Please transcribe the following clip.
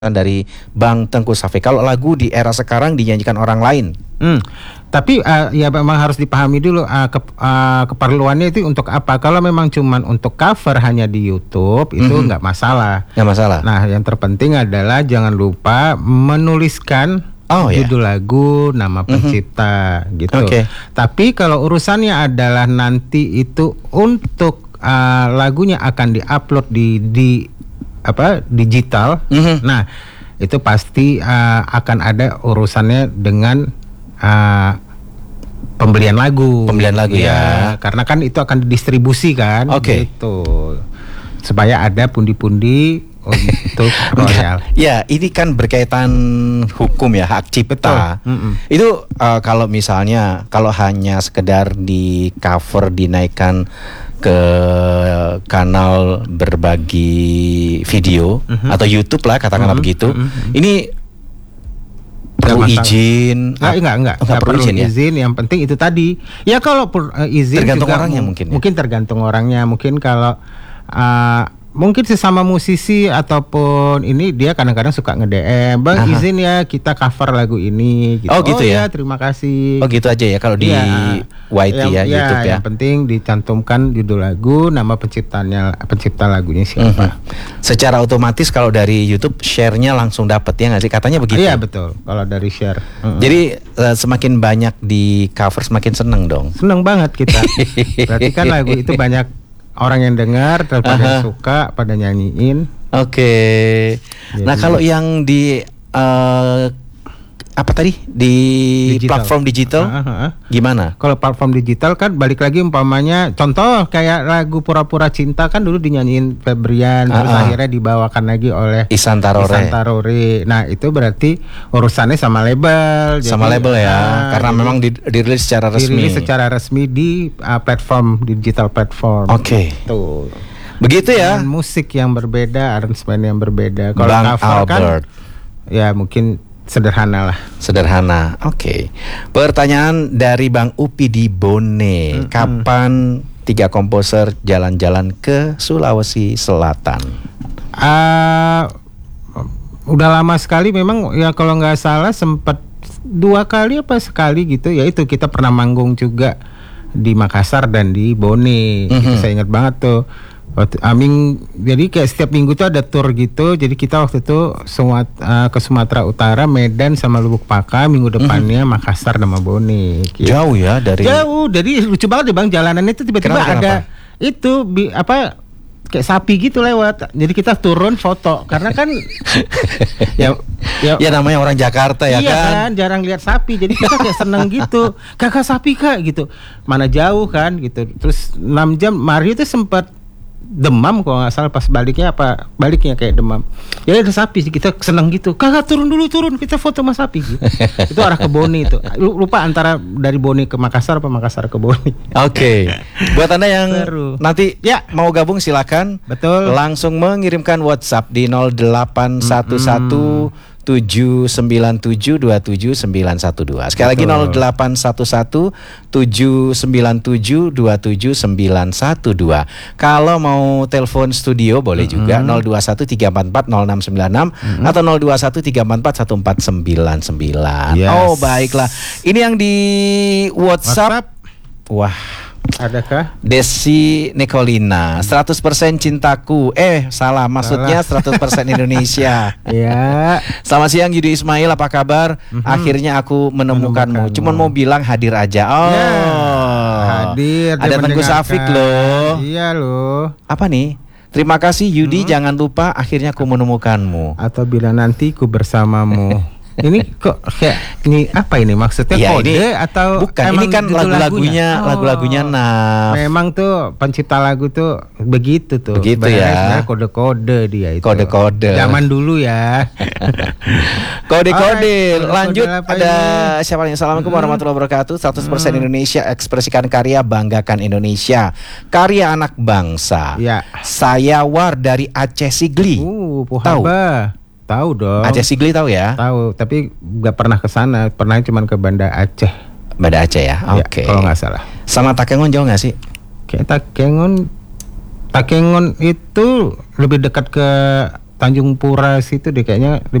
dari Bang Tengku Safik. Kalau lagu di era sekarang dinyanyikan orang lain. Tapi ya memang harus dipahami dulu keperluannya itu untuk apa. Kalau memang cuman untuk cover hanya di YouTube itu nggak masalah. Nggak masalah. Nah, yang terpenting adalah jangan lupa menuliskan judul lagu, nama pencipta gitu. Tapi kalau urusannya adalah nanti itu untuk lagunya akan diupload di digital. Nah, itu pasti akan ada urusannya dengan pembelian lagu. Pembelian lagu ya. Karena kan itu akan didistribusi kan. Gitu. Supaya ada pundi-pundi untuk royal. Ya, ini kan berkaitan hukum ya, hak cipta. Itu kalau misalnya kalau hanya sekedar di cover dinaikkan ke kanal berbagi video atau YouTube lah katakanlah begitu. Ini perlu izin? Enggak perlu izin. Yang penting itu tadi. Ya kalau izin tergantung juga orangnya mungkin. Mungkin tergantung orangnya. Mungkin kalau mungkin sesama musisi ataupun ini dia kadang-kadang suka nge-DM, Bang izin ya kita cover lagu ini gitu. Oh gitu ya. Terima kasih. Oh gitu aja ya kalau di YT YouTube ya. Yang penting dicantumkan judul lagu, nama pencipta lagunya siapa. Secara otomatis kalau dari YouTube share-nya langsung dapat ya nggak sih? Katanya begitu. Iya betul. Kalau dari share. Jadi semakin banyak di cover semakin seneng dong. Seneng banget kita. Berarti kan lagu itu banyak orang yang dengar, pada suka, pada nyanyiin. Nah kalau yang di apa tadi di digital. Platform digital gimana? Kalau platform digital kan balik lagi umpamanya contoh kayak lagu Pura-Pura Cinta kan dulu dinyanyiin Febrian terus akhirnya dibawakan lagi oleh Ihsan Tarore. Nah itu berarti urusannya sama label. Sama label ya, karena memang dirilis secara resmi. Dirilis secara resmi di platform digital platform. Tuh. Begitu ya. Dan musik yang berbeda, aransemen yang berbeda. Kalau cover kan ya mungkin sederhana. Pertanyaan dari Bang Upi di Bone. Kapan 3 komposer jalan-jalan ke Sulawesi Selatan? Udah lama sekali memang ya, kalau nggak salah sempat 2 kali apa sekali gitu. Ya itu kita pernah manggung juga di Makassar dan di Bone. Gitu, saya ingat banget tuh. Jadi kayak setiap minggu tuh ada tour gitu. Jadi kita waktu itu ke Sumatera Utara, Medan sama Lubuk Pakam. Minggu depannya Makassar sama Bone gitu. Jauh ya dari. Jauh, jadi lucu banget deh Bang, jalanan itu tiba-tiba ada itu kayak sapi gitu lewat. Jadi kita turun foto karena kan ya namanya orang Jakarta ya kan jarang lihat sapi. Jadi kita kayak seneng gitu. Kakak sapi Kak gitu. Mana jauh kan gitu. Terus 6 jam Mario tuh sempat demam kalau nggak salah pas baliknya kayak demam. Ya ada sapi kita seneng gitu. Kakak turun kita foto sama sapi gitu. Itu arah ke Bone itu. Lupa antara dari Bone ke Makassar apa Makassar ke Bone. Buat Anda yang nanti mau gabung silakan. Betul. Langsung mengirimkan WhatsApp di 0811 797277912. Sekali lagi 0811 797277912. Kalau mau telepon studio boleh juga 0213440696 atau 0213441499. Oh baiklah. Ini yang di WhatsApp. Wah, adakah? Desi Nikolina 100% cintaku. Salah, maksudnya 100% Indonesia. Ya. Selamat siang Yudi Ismail, apa kabar? Akhirnya aku menemukanmu. Cuman mau bilang hadir aja. Hadir. Ada Tengku Safik loh. Iya loh. Apa nih? Terima kasih Yudi, jangan lupa akhirnya aku menemukanmu. Atau bila nanti ku bersamamu. Ini kok kayak ini apa ini maksudnya kode ini, atau bukan ini kan lagu-lagunya Naf. Memang tuh pencipta lagu tuh begitu ya. Kode-kode dia itu. Kode-kode. Zaman dulu ya. Kode-kode. Lanjut ada siapa nih? Assalamualaikum warahmatullahi wabarakatuh. 100% Indonesia, ekspresikan karya, banggakan Indonesia. Karya anak bangsa. Ya. Saya War dari Aceh Sigli. Tahu dong. Aceh Sigli tahu ya? Tahu, tapi nggak pernah ke sana. Pernah cuma ke Banda Aceh. Banda Aceh ya? Oke. Kalau nggak salah. Sama Takengon jauh nggak sih? Kayak Takengon itu lebih dekat ke Tanjung Pura situ deh kayaknya